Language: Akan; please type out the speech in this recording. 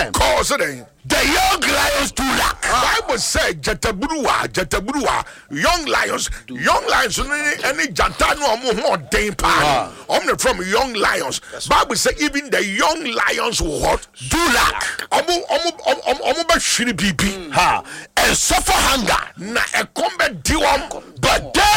say. Cause then. The young lions do lack. Bible say jataburuwa young lions any jatano omo den pa from young lions. Bible say even the young lions will what Do lack. omo ba shiri bibi And suffer hunger. na e combat diwom But they